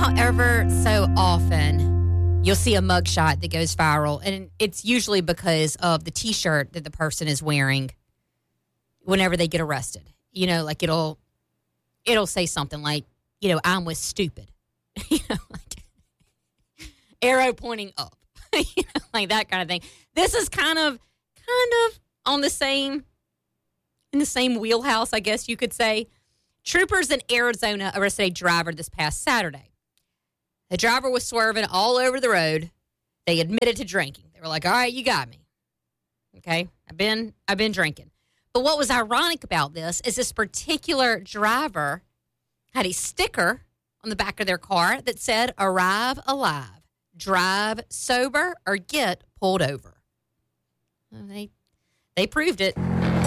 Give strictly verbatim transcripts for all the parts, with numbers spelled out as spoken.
how ever so often you'll see a mugshot that goes viral, and it's usually because of the T-shirt that the person is wearing whenever they get arrested. You know, like it'll it'll say something like, you know, I'm with stupid. you know, like arrow pointing up. you know, like that kind of thing. This is kind of kind of on the same in the same wheelhouse, I guess you could say. Troopers in Arizona arrested a driver this past Saturday. The driver was swerving all over the road. They admitted to drinking. They were like, all right, you got me. Okay, I've been I've been drinking. But what was ironic about this is this particular driver had a sticker on the back of their car that said, arrive alive, drive sober, or get pulled over. Well, they, they proved it.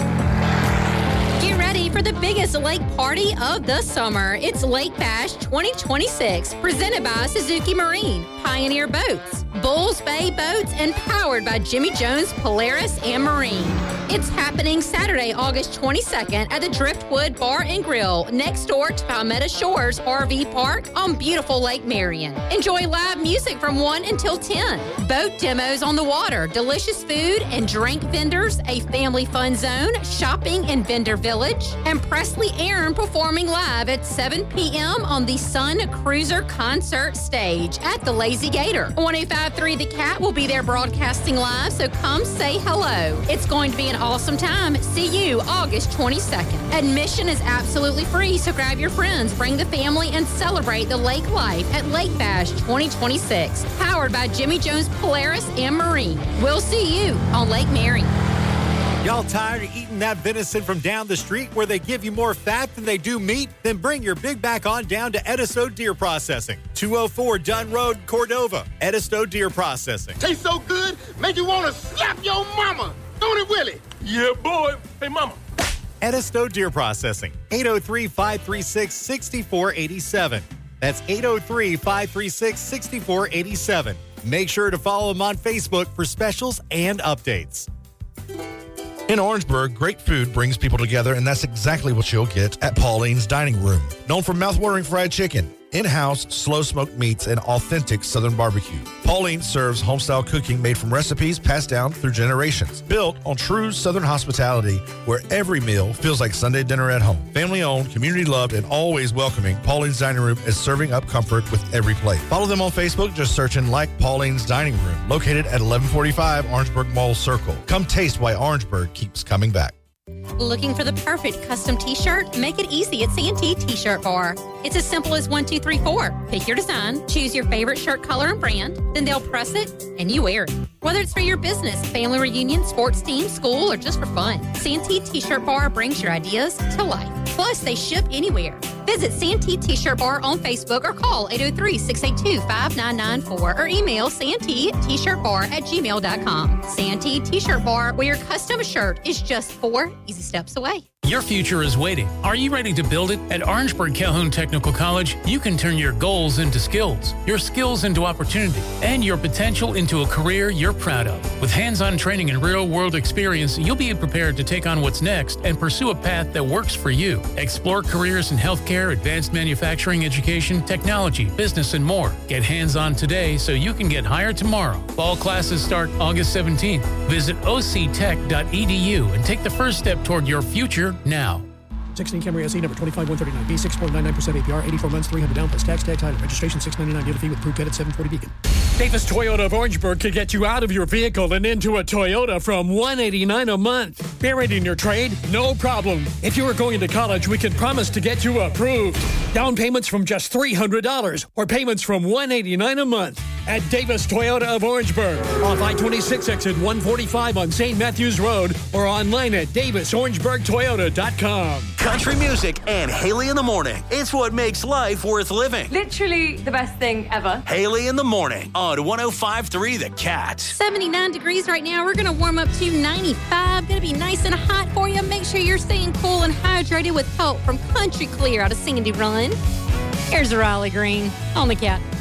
Get ready for the biggest lake party of the summer. It's Lake Bash twenty twenty-six, presented by Suzuki Marine, Pioneer Boats, Bulls Bay Boats, and powered by Jimmy Jones Polaris and Marine. It's happening Saturday, August twenty-second at the Driftwood Bar and Grill next door to Palmetto Shores R V Park on beautiful Lake Marion. Enjoy live music from one until ten, boat demos on the water, delicious food and drink vendors, a family fun zone, shopping and vendor village, and Presley Aaron performing live at seven p.m. on the Sun Cruiser concert stage at the Lazy Gator. one oh five point three The Cat will be there broadcasting live, so come say hello. It's going to be an awesome time. See you August twenty-second. Admission is absolutely free, so grab your friends, bring the family, and celebrate the lake life at Lake Bash twenty twenty-six, powered by Jimmy Jones Polaris and Marine. We'll see you on Lake Marion. Y'all tired of eating that venison from down the street where they give you more fat than they do meat? Then bring your big back on down to Edisto Deer Processing, two oh four Dunn Road, Cordova. Edisto Deer Processing. Tastes so good, make you want to slap your mama. Don't it, Willie? Yeah, boy. Hey, mama. Edisto Deer Processing, eight oh three, five three six, six four eight seven. That's eight oh three, five three six, six four eight seven. Make sure to follow them on Facebook for specials and updates. In Orangeburg, great food brings people together, and that's exactly what you'll get at Pauline's Dining Room. Known for mouth-watering fried chicken, in-house slow-smoked meats, and authentic Southern barbecue. Pauline serves home-style cooking made from recipes passed down through generations. Built on true Southern hospitality, where every meal feels like Sunday dinner at home. Family-owned, community-loved, and always welcoming, Pauline's Dining Room is serving up comfort with every plate. Follow them on Facebook, just searching like Pauline's Dining Room, located at eleven forty-five Orangeburg Mall Circle. Come taste why Orangeburg keeps coming back. Looking for the perfect custom t-shirt? Make it easy at Santee T-Shirt Bar. It's as simple as one, two, three, four. Pick your design, choose your favorite shirt color and brand, then they'll press it and you wear it. Whether it's for your business, family reunion, sports team, school, or just for fun, Santee T-Shirt Bar brings your ideas to life. Plus, they ship anywhere. Visit Santee T-Shirt Bar on Facebook or call eight oh three, six eight two, five nine nine four or email Santee T-Shirt Bar at gmail dot com. Santee T-Shirt Bar, where your custom shirt is just four easy steps away. Your future is waiting. Are you ready to build it? At Orangeburg Calhoun Technical College, you can turn your goals into skills, your skills into opportunity, and your potential into a career you're proud of. With hands-on training and real-world experience, you'll be prepared to take on what's next and pursue a path that works for you. Explore careers in healthcare, advanced manufacturing, education, technology, business, and more. Get hands-on today so you can get hired tomorrow. Fall classes start August seventeenth. Visit o c tech dot e d u and take the first step toward your future now. sixteen Camry S E number twenty-five one thirty-nine B, six point nine nine percent A P R, eighty-four months, three hundred down plus tax, tag title, registration six ninety-nine dealer fee with approved credit seven forty Beacon. Davis Toyota of Orangeburg can get you out of your vehicle and into a Toyota from one hundred eighty-nine dollars a month. Buried in your trade? No problem. If you are going to college, we can promise to get you approved. Down payments from just three hundred dollars or payments from one hundred eighty-nine dollars a month at Davis Toyota of Orangeburg. Off I twenty-six exit one forty-five on Saint Matthews Road or online at davis orangeburg toyota dot com. Country music and Haley in the Morning. It's what makes life worth living. Literally the best thing ever. Haley in the Morning on one oh five point three The Cat. seventy-nine degrees right now. We're going to warm up to ninety-five. Going to be nice and hot for you. Make sure you're staying cool and hydrated with help from Country Clear out of Sandy Run. Here's Riley Green on The Cat.